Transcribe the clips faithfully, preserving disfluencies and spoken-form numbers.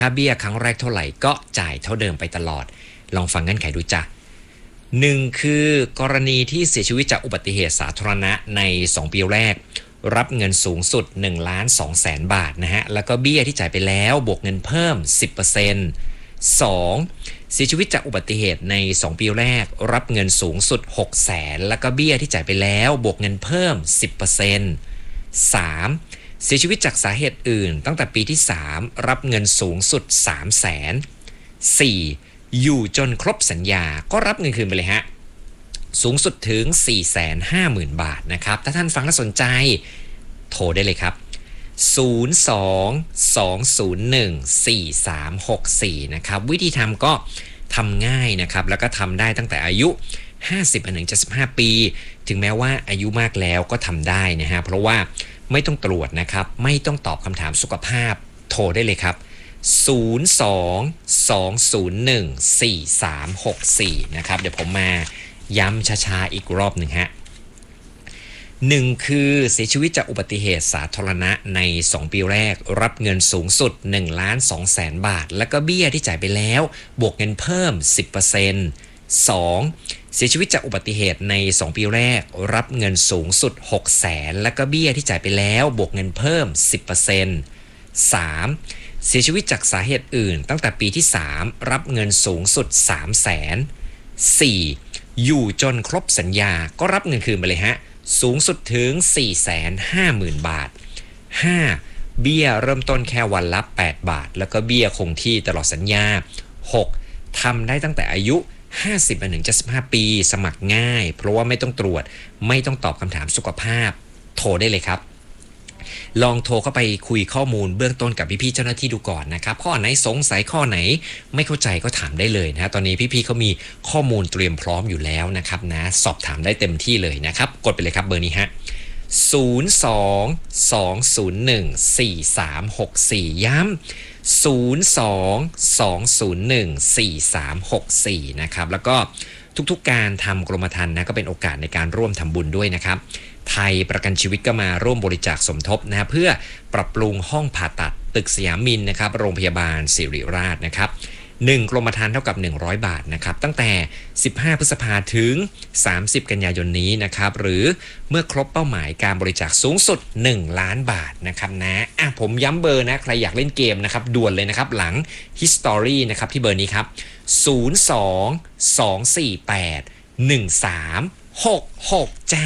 ค่าเบี้ยครั้งแรกเท่าไหร่ก็จ่ายเท่าเดิมไปตลอดลองฟังเงื่อนไขดูจ้ะหนึ่งคือกรณีที่เสียชีวิตจากอุบัติเหตุสาธารณะในสองปีแรกรับเงินสูงสุดหนึ่งล้านสองแสนบาทนะฮะแล้วก็เบี้ยที่จ่ายไปแล้วบวกเงินเพิ่ม สิบเปอร์เซ็นต์ สองเสียชีวิตจากอุบัติเหตุในสองปีแรกรับเงินสูงสุดหกแสนแล้วก็เบี้ยที่จ่ายไปแล้วบวกเงินเพิ่ม สิบเปอร์เซ็นต์ สามเสียชีวิตจากสาเหตุอื่นตั้งแต่ปีที่สามรับเงินสูงสุด สามแสน สี่อยู่จนครบสัญญาก็รับเงินคืนไปเลยฮะสูงสุดถึง สี่แสนห้าหมื่น บาทนะครับถ้าท่านฟังแล้วสนใจโทรได้เลยครับศูนย์ สอง สอง ศูนย์ หนึ่ง สี่ สาม หก สี่นะครับวิธีทำก็ทำง่ายนะครับแล้วก็ทำได้ตั้งแต่อายุห้าสิบถึงเจ็ดสิบห้าปีถึงแม้ว่าอายุมากแล้วก็ทำได้นะฮะเพราะว่าไม่ต้องตรวจนะครับไม่ต้องตอบคำถามสุขภาพโทรได้เลยครับศูนย์ สอง สอง ศูนย์ หนึ่ง สี่ สาม หก สี่นะครับเดี๋ยวผมมาย้ำช้าๆอีกรอบหนึ่งฮะหนึ่งคือเสียชีวิตจากอุบัติเหตุสาธารณะในสองปีแรกรับเงินสูงสุดหนึ่งล้านสองแสนบาทแล้วก็เบี้ยที่จ่ายไปแล้วบวกเงินเพิ่ม สิบเปอร์เซ็นต์ สองเสียชีวิตจากอุบัติเหตุในสองปีแรกรับเงินสูงสุดหกแสนแล้วก็เบี้ยที่จ่ายไปแล้วบวกเงินเพิ่ม สิบเปอร์เซ็นต์ สามเสียชีวิตจากสาเหตุอื่นตั้งแต่ปีที่สามรับเงินสูงสุด สามแสน สี่อยู่จนครบสัญญาก็รับเงินคืนไปเลยฮะสูงสุดถึง สี่แสนห้าหมื่น บาท ห้าเบี้ยเริ่มต้นแค่วันละแปดบาทแล้วก็เบี้ยคงที่ตลอดสัญญา หกทำได้ตั้งแต่อายุห้าสิบถึงเจ็ดสิบห้าปีสมัครง่ายเพราะว่าไม่ต้องตรวจไม่ต้องตอบคำถามสุขภาพโทรได้เลยครับลองโทรเข้าไปคุยข้อมูลเบื้องต้นกับพี่ๆเจ้าหน้าที่ดูก่อนนะครับข้อไหนสงสัยข้อไหนไม่เข้าใจก็ถามได้เลยนะตอนนี้พี่ๆเขามีข้อมูลเตรียมพร้อมอยู่แล้วนะครับนะสอบถามได้เต็มที่เลยนะครับกดไปเลยครับเบอร์นี้ฮะศูนย์ สอง สอง ศูนย์ หนึ่ง สี่ สาม หก สี่ย้ำศูนย์ สอง สอง ศูนย์ หนึ่ง สี่ สาม หก สี่นะครับแล้วก็ทุกๆการทำกรมธรรม์นะก็เป็นโอกาสในการร่วมทำบุญด้วยนะครับไทยประกันชีวิตก็มาร่วมบริจาคสมทบนะฮะเพื่อปรับปรุงห้องผ่าตัดตึกสยามมินนะครับโรงพยาบาลศิริราชนะครับหนึ่งกรมธรรม์เท่ากับหนึ่งร้อยบาทนะครับตั้งแต่สิบห้าพฤษภาถึงสามสิบกันยายนนี้นะครับหรือเมื่อครบเป้าหมายการบริจาคสูงสุดหนึ่งล้านบาทนะครับนะอ่ะผมย้ำเบอร์นะใครอยากเล่นเกมนะครับด่วนเลยนะครับหลัง History นะครับที่เบอร์นี้ครับศูนย์ สอง สอง สี่ แปด หนึ่ง สาม หก หกจ้า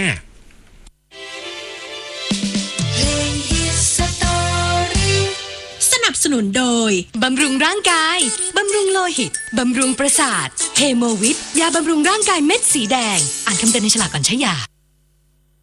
สนับสนุนโดยบำรุงร่างกายบำรุงโลหิตบำรุงประสาทเฮโมวิทยาบำรุงร่างกายเม็ดสีแดงอ่านคำเตือนในฉลากก่อนใช้ยา